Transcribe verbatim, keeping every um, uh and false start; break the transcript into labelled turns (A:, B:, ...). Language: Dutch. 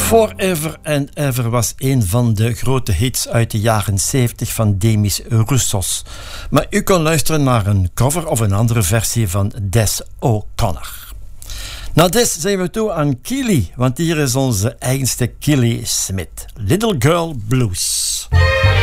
A: Forever and Ever was een van de grote hits uit de jaren zeventig van Demis Roussos. Maar u kon luisteren naar een cover of een andere versie van Des O'Connor. Na Des zijn we toe aan Keely, want hier is onze eigenste Keely Smith. Little Girl Blues.